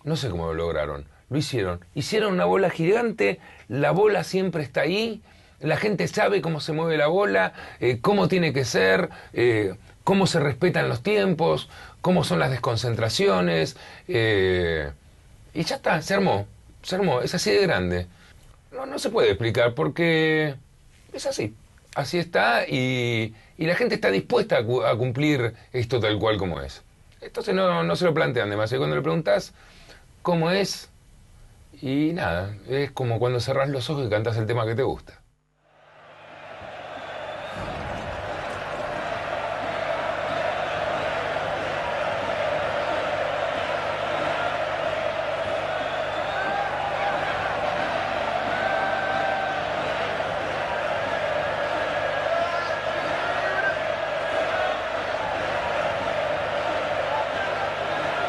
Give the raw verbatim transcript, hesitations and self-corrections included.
No sé cómo lo lograron. Lo hicieron. Hicieron una bola gigante, la bola siempre está ahí, la gente sabe cómo se mueve la bola, eh, cómo tiene que ser, eh, cómo se respetan los tiempos, cómo son las desconcentraciones. Eh, y ya está, se armó. Se armó, es así de grande. No, no se puede explicar porque es así. Así está y, y la gente está dispuesta a, cu- a cumplir esto tal cual como es. Entonces no, no se lo plantean demasiado. Cuando le preguntas cómo es, y nada, es como cuando cerrás los ojos y cantás el tema que te gusta.